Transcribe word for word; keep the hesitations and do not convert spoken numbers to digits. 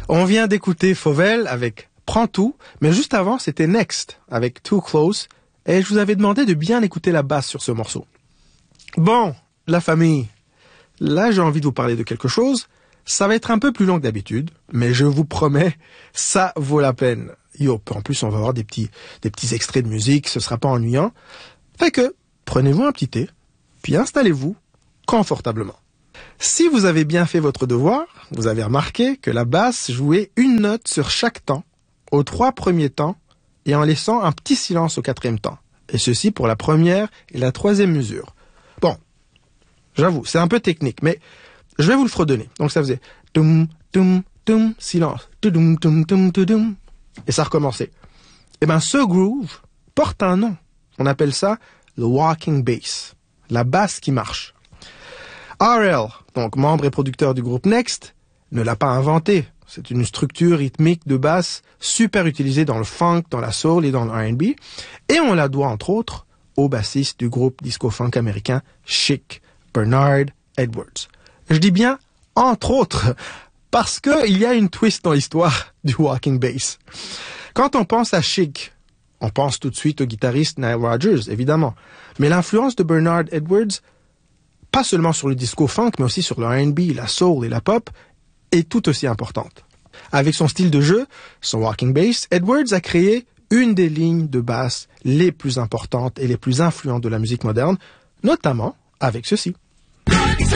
On vient d'écouter Fauvel avec Prends tout, mais juste avant, c'était Next avec Too Close, et je vous avais demandé de bien écouter la basse sur ce morceau. Bon, la famille, là j'ai envie de vous parler de quelque chose. Ça va être un peu plus long que d'habitude, mais je vous promets, ça vaut la peine. Yo, en plus on va avoir des petits, des petits extraits de musique, ce sera pas ennuyant. Fait que, prenez-vous un petit thé, puis installez-vous confortablement. Si vous avez bien fait votre devoir, vous avez remarqué que la basse jouait une note sur chaque temps, aux trois premiers temps, et en laissant un petit silence au quatrième temps. Et ceci pour la première et la troisième mesure. Bon, j'avoue, c'est un peu technique, mais je vais vous le fredonner. Donc ça faisait toum, toum, toum, silence, toum, toum, toum, toum, et ça recommençait. Et ben ce groove porte un nom. On appelle ça le walking bass, la basse qui marche. R L, donc membre et producteur du groupe Next, ne l'a pas inventé. C'est une structure rythmique de basse super utilisée dans le funk, dans la soul et dans le R and B. Et on la doit entre autres au bassiste du groupe disco-funk américain Chic, Bernard Edwards. Je dis bien entre autres parce qu'il y a une twist dans l'histoire du walking bass. Quand on pense à Chic, on pense tout de suite au guitariste Nile Rodgers, évidemment. Mais l'influence de Bernard Edwards, pas seulement sur le disco-funk, mais aussi sur le R and B, la soul et la pop, est tout aussi importante. Avec son style de jeu, son walking bass, Edwards a créé une des lignes de basse les plus importantes et les plus influentes de la musique moderne, notamment avec ceci.